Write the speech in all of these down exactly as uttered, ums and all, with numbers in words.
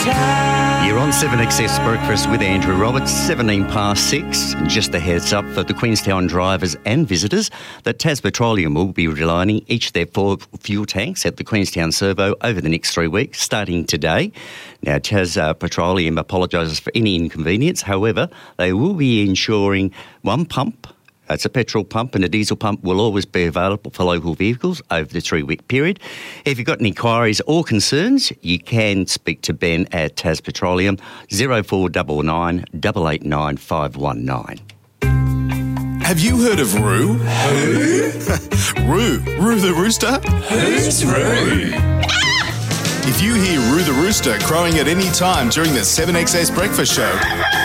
time. You're on seven X S Breakfast with Andrew Roberts, seventeen past six. And just a heads up for the Queenstown drivers and visitors that Tas Petroleum will be relining each their four fuel tanks at the Queenstown Servo over the next three weeks, starting today. Now, Tas uh, Petroleum apologises for any inconvenience. However, they will be ensuring one pump, it's a petrol pump and a diesel pump, will always be available for local vehicles over the three-week period. If you've got any inquiries or concerns, you can speak to Ben at Tas Petroleum, zero four nine nine, eight eight nine, five one nine. Have you heard of Roo? Who? Roo. Roo the rooster? Who's Roo? If you hear Roo the rooster crowing at any time during the seven X S Breakfast Show,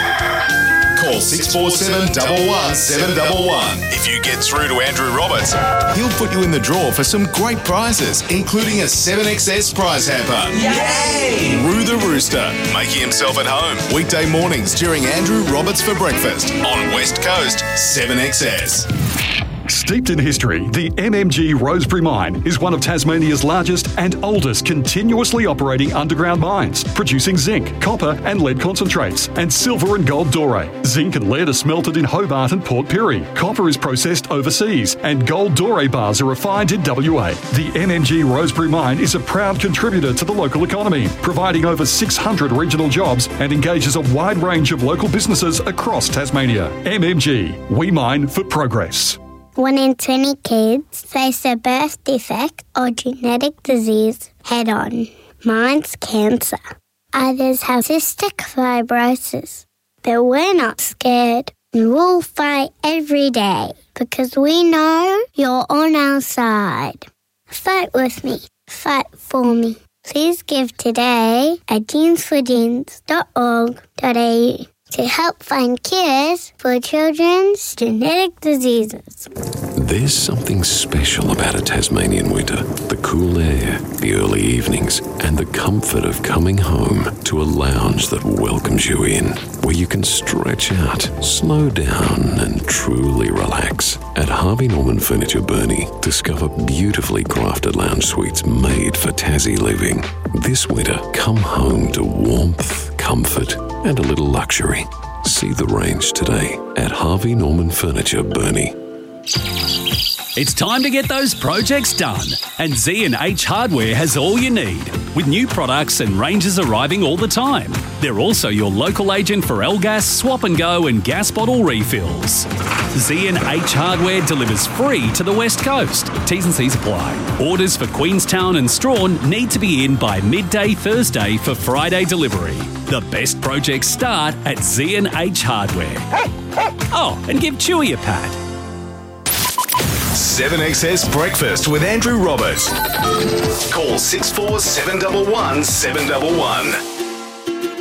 call six four seven, one one, seven one one. If you get through to Andrew Roberts, he'll put you in the draw for some great prizes, including a seven X S prize hamper. Yay! Roo the Rooster, making himself at home weekday mornings during Andrew Roberts for Breakfast on West Coast seven X S. Steeped in history, the M M G Rosebery Mine is one of Tasmania's largest and oldest continuously operating underground mines, producing zinc, copper and lead concentrates, and silver and gold doré. Zinc and lead are smelted in Hobart and Port Pirie. Copper is processed overseas, and gold doré bars are refined in W A. The M M G Rosebery Mine is a proud contributor to the local economy, providing over six hundred regional jobs and engages a wide range of local businesses across Tasmania. M M G, we mine for progress. One in twenty kids face a birth defect or genetic disease head-on. Mine's cancer. Others have cystic fibrosis. But we're not scared. We'll fight every day because we know you're on our side. Fight with me. Fight for me. Please give today at genes for genes dot org dot a u. to help find cures for children's genetic diseases. There's something special about a Tasmanian winter. The cool air, the early evenings, and the comfort of coming home to a lounge that welcomes you in, where you can stretch out, slow down, and truly relax. At Harvey Norman Furniture Burnie, discover beautifully crafted lounge suites made for Tassie living. This winter, come home to warmth, comfort, and a little luxury. See the range today at Harvey Norman Furniture Burnie. It's time to get those projects done, and Z and H Hardware has all you need, with new products and ranges arriving all the time. They're also your local agent for L-Gas, Swap and Go and gas bottle refills. Z and H Hardware delivers free to the West Coast. T's and C's apply. Orders for Queenstown and Strawn need to be in by midday Thursday for Friday delivery. The best projects start at Z and H Hardware. Oh, and give Chewy a pat. seven X S Breakfast with Andrew Roberts. Call six four seven one one, seven one one.